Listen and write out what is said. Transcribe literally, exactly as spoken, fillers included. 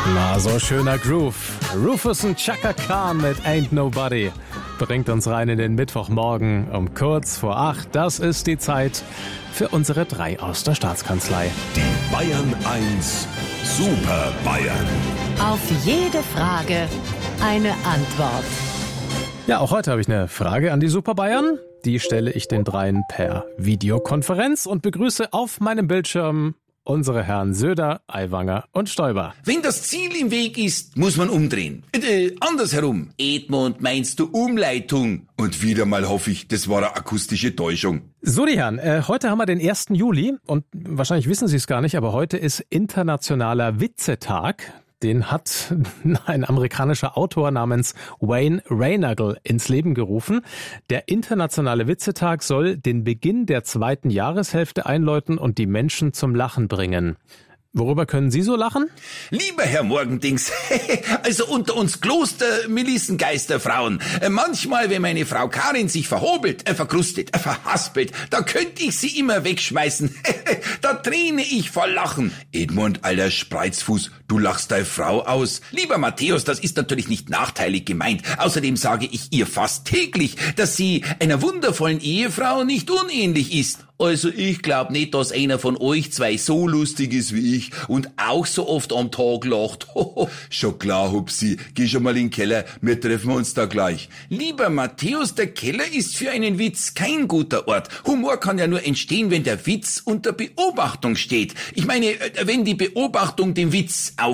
Na, so schöner Groove. Rufus und Chaka Khan mit Ain't Nobody bringt uns rein in den Mittwochmorgen um kurz vor acht. Das ist die Zeit für unsere drei aus der Staatskanzlei. Die Bayern eins Super Bayern. Auf jede Frage eine Antwort. Ja, auch heute habe ich eine Frage an die Super Bayern. Die stelle ich den dreien per Videokonferenz und begrüße auf meinem Bildschirm unsere Herren Söder, Aiwanger und Stoiber. Wenn das Ziel im Weg ist, muss man umdrehen. Äh, andersherum. Edmund, meinst du Umleitung? Und wieder mal hoffe ich, das war eine akustische Täuschung. So, die Herren, äh, heute haben wir den ersten Juli und wahrscheinlich wissen Sie es gar nicht, aber heute ist Internationaler Witzetag. Den hat ein amerikanischer Autor namens Wayne Reinagle ins Leben gerufen. Der Internationale Witzetag soll den Beginn der zweiten Jahreshälfte einläuten und die Menschen zum Lachen bringen. Worüber können Sie so lachen? Lieber Herr Morgendings, also unter uns Kloster-Melissengeisterfrauen, manchmal, wenn meine Frau Karin sich verhobelt, äh, verkrustet, äh, verhaspelt, da könnte ich sie immer wegschmeißen. Da träne ich vor Lachen. Edmund, alter Spreizfuß, du lachst deine Frau aus. Lieber Matthäus, das ist natürlich nicht nachteilig gemeint. Außerdem sage ich ihr fast täglich, dass sie einer wundervollen Ehefrau nicht unähnlich ist. Also ich glaub nicht, dass einer von euch zwei so lustig ist wie ich und auch so oft am Tag lacht. Schon klar, Hupsi, geh schon mal in den Keller, wir treffen uns da gleich. Lieber Matthäus, der Keller ist für einen Witz kein guter Ort. Humor kann ja nur entstehen, wenn der Witz unter Beobachtung steht. Ich meine, wenn die Beobachtung dem Witz auf